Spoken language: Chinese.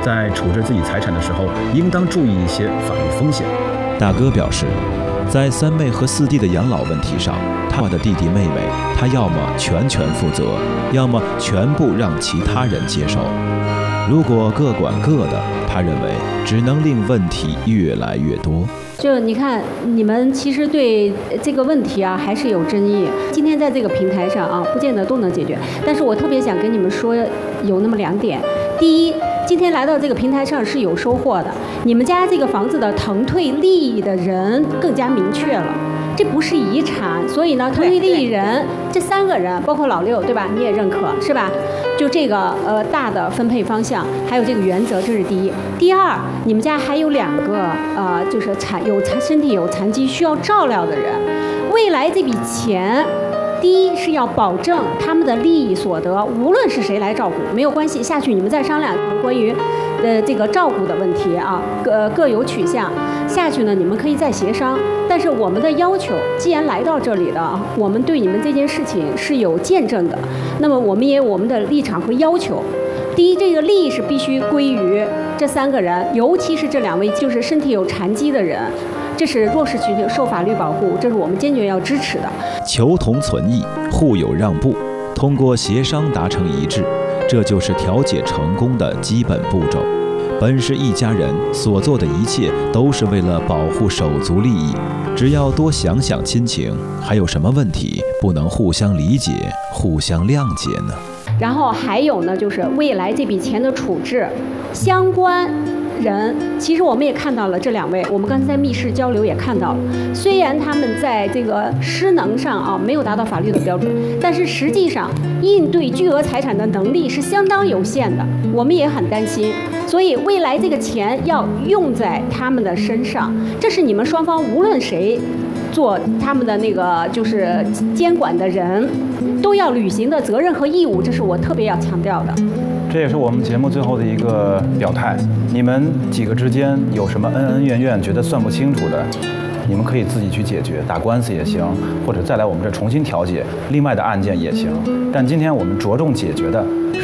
在处置自己财产的时候，应当注意一些法律风险。 大哥表示，在三妹和四弟的养老问题上，他的弟弟妹妹，他要么全权负责，要么全部让其他人接手。如果各管各的，他认为只能令问题越来越多。 就你看，你们其实对这个问题啊还是有争议。今天在这个平台上啊，不见得都能解决。但是我特别想跟你们说，有那么2点。第一，今天来到这个平台上是有收获的。你们家这个房子的腾退利益的人更加明确了。这不是遗产，所以呢，腾退利益人这3个人，包括老六，对吧？你也认可是吧？就这个大的分配方向，还有这个原则，这是第一。第二，你们家还有2个就是身体有残疾需要照料的人，未来这笔钱。第一是要保证他们的利益所得，无论是谁来照顾没有关系，下去你们再商量关于这个照顾的问题啊，各有取向。下去呢，你们可以再协商。但是我们的要求，既然来到这里的，我们对你们这件事情是有见证的，那么我们也有我们的立场和要求。第一，这个利益是必须归于这3个人，尤其是这2位就是身体有残疾的人。这是弱势群体受法律保护，这是我们坚决要支持的。 求同存异，互有让步，通过协商达成一致，这就是调解成功的基本步骤。本是一家人，所做的一切都是为了保护手足利益。只要多想想亲情，还有什么问题不能互相理解、互相谅解呢？ 然后还有呢，就是未来这笔钱的处置，相关人，其实我们也看到了这2位，我们刚才在密室交流也看到了，虽然他们在这个失能上啊没有达到法律的标准，但是实际上应对巨额财产的能力是相当有限的，我们也很担心。所以未来这个钱要用在他们的身上，这是你们双方无论谁做他们的那个就是监管的人，都要履行的责任和义务，这是我特别要强调的。 这也是我们节目最后的一个表态。你们几个之间有什么恩恩怨怨，觉得算不清楚的，你们可以自己去解决，打官司也行，或者再来我们这重新调解另外的案件也行。但今天我们着重解决的是